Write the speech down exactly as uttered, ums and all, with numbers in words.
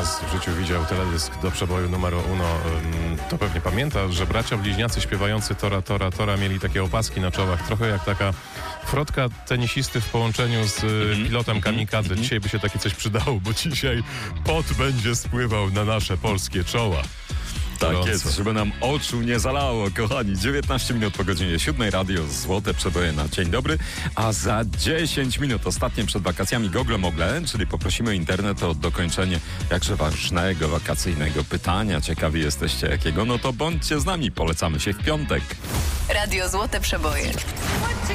raz w życiu widział teledysk do przeboju numer uno, to pewnie pamięta, że bracia bliźniacy śpiewający Tora, Tora, Tora mieli takie opaski na czołach, trochę jak taka frotka tenisisty w połączeniu z mm-hmm. pilotem kamikadze. Mm-hmm. Dzisiaj by się takie coś przydało, bo dzisiaj pot będzie spływał na nasze polskie czoła. Tak jest, żeby nam oczu nie zalało, kochani. dziewiętnaście minut po godzinie siódmej, radio Złote Przeboje na dzień dobry, a za dziesięć minut, ostatnie przed wakacjami, gogle mogle, czyli poprosimy internet o dokończenie jakże ważnego wakacyjnego pytania. Ciekawi jesteście jakiego? No to bądźcie z nami, polecamy się w piątek. Radio Złote Przeboje.